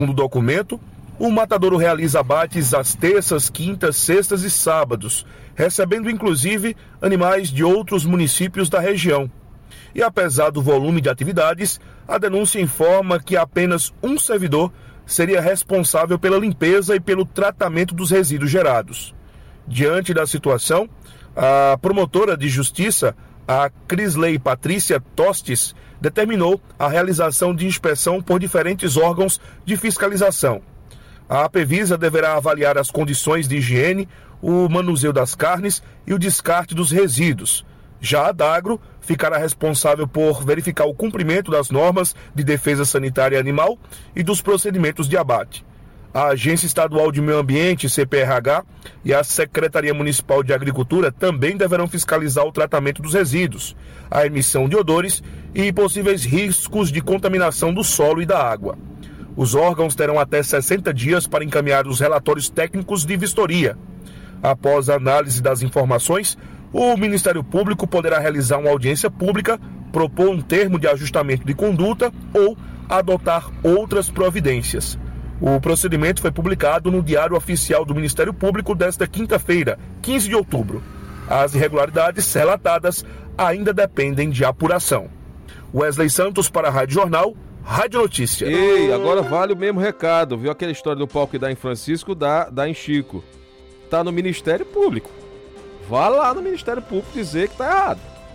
No documento, o matadouro realiza abates às terças, quintas, sextas e sábados, recebendo inclusive animais de outros municípios da região. E apesar do volume de atividades, a denúncia informa que apenas um servidor seria responsável pela limpeza e pelo tratamento dos resíduos gerados. Diante da situação, a promotora de justiça, a Crisley Patrícia Tostes, determinou a realização de inspeção por diferentes órgãos de fiscalização. A Apevisa deverá avaliar as condições de higiene, o manuseio das carnes e o descarte dos resíduos. Já a Dagro ficará responsável por verificar o cumprimento das normas de defesa sanitária animal e dos procedimentos de abate. A Agência Estadual de Meio Ambiente, CPRH, e a Secretaria Municipal de Agricultura também deverão fiscalizar o tratamento dos resíduos, a emissão de odores e possíveis riscos de contaminação do solo e da água. Os órgãos terão até 60 dias para encaminhar os relatórios técnicos de vistoria. Após a análise das informações, o Ministério Público poderá realizar uma audiência pública, propor um termo de ajustamento de conduta ou adotar outras providências. O procedimento foi publicado no Diário Oficial do Ministério Público desta quinta-feira, 15 de outubro. As irregularidades relatadas ainda dependem de apuração. Wesley Santos para a Rádio Jornal, Rádio Notícia. Ei, agora vale o mesmo recado, viu? Aquela história do pau que dá em Francisco, dá em Chico. Tá no Ministério Público. Vá lá no Ministério Público dizer que tá errado.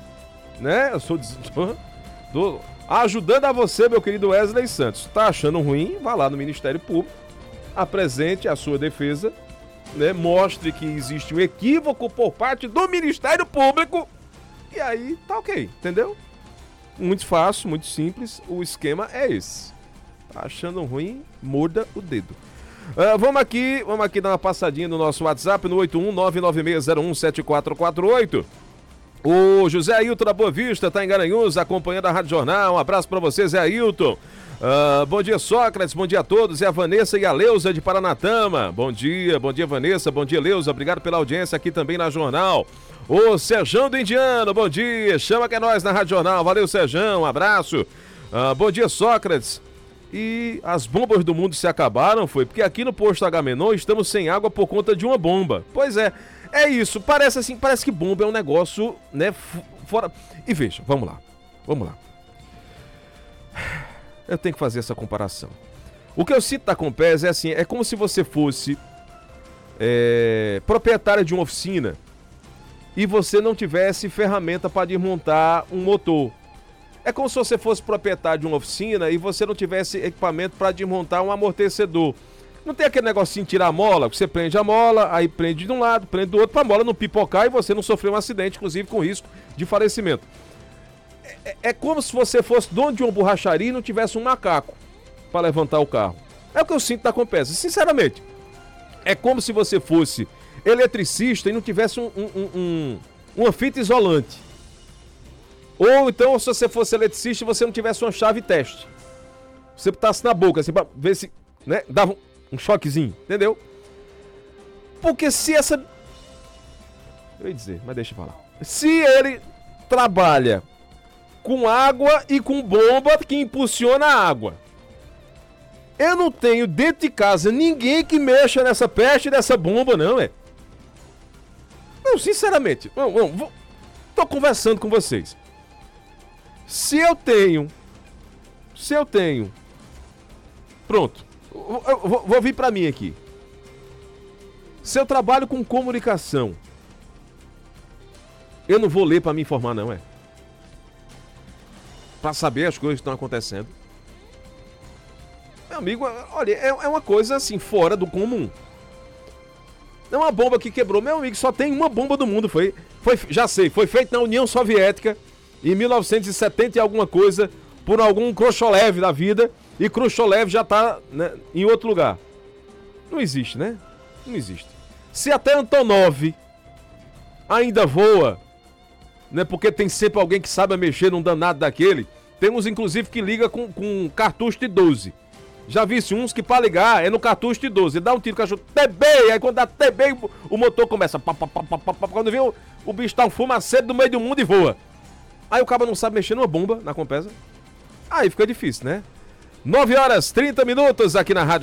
Né? Eu sou ajudando a você, meu querido Wesley Santos. Tá achando ruim? Vá lá no Ministério Público, apresente a sua defesa, né? Mostre que existe um equívoco por parte do Ministério Público e aí tá ok, entendeu? Muito fácil, muito simples, o esquema é esse. Tá achando ruim? Muda o dedo. Vamos aqui dar uma passadinha no nosso WhatsApp no 81996017448. O José Ailton da Boa Vista está em Garanhuns acompanhando a Rádio Jornal. Um abraço para você, Zé Ailton. Bom dia, Sócrates, bom dia a todos. É a Vanessa e a Leusa de Paranatama. Bom dia Vanessa, bom dia, Leusa. Obrigado pela audiência aqui também na Jornal. O Serjão do Indiano, bom dia. Chama que é nós na Rádio Jornal. Valeu, Serjão, um abraço. Bom dia, Sócrates. E as bombas do mundo se acabaram, foi? Porque aqui no posto Agamenon estamos sem água por conta de uma bomba. Pois é, é isso. Parece que bomba é um negócio, né, fora... E veja, vamos lá. Eu tenho que fazer essa comparação. O que eu sinto da Compes é assim, é como se você fosse proprietário de uma oficina e você não tivesse ferramenta para desmontar um motor. É como se você fosse proprietário de uma oficina e você não tivesse equipamento para desmontar um amortecedor. Não tem aquele negocinho de tirar a mola, você prende a mola, aí prende de um lado, prende do outro, para a mola não pipocar e você não sofrer um acidente, inclusive com risco de falecimento. É como se você fosse dono de uma borracharia e não tivesse um macaco para levantar o carro. É o que eu sinto da Compesa. Sinceramente, é como se você fosse eletricista e não tivesse uma fita isolante. Ou então, se você fosse eletricista e você não tivesse uma chave teste. Você botasse na boca, assim, pra ver se, né, dava um choquezinho, entendeu? Porque se essa... Eu ia dizer, mas deixa eu falar. Se ele trabalha com água e com bomba que impulsiona a água, eu não tenho dentro de casa ninguém que mexa nessa peste dessa bomba, não, é? Não, sinceramente, tô conversando com vocês. Se eu tenho, pronto, vou vir pra mim aqui. Se eu trabalho com comunicação, eu não vou ler pra me informar, não, é? Pra saber as coisas que estão acontecendo. Meu amigo, olha, é uma coisa assim, fora do comum. É uma bomba que quebrou. Meu amigo, só tem uma bomba do mundo, já sei, foi feito na União Soviética em 1970 e alguma coisa, por algum Khrushchev da vida, e Khrushchev já tá, né, em outro lugar. Não existe, né? Não existe. Se até Antonov ainda voa, né, porque tem sempre alguém que sabe mexer num danado daquele, temos inclusive que liga com cartucho de 12. Já vi uns que para ligar é no cartucho de 12. Ele dá um tiro, o cachorro, TB, aí quando dá TB, o motor começa, quando vê o bicho tá um fumaceiro no meio do mundo e voa. Aí o cara não sabe mexer numa bomba na Compesa. Aí fica difícil, né? 9h30 aqui na Rádio